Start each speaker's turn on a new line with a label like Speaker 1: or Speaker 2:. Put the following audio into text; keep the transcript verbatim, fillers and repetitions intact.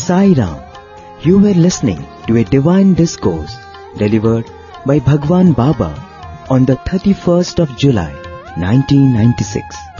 Speaker 1: Sai Ram. You were listening to a divine discourse delivered by Bhagwan Baba on the thirty-first of July nineteen ninety-six.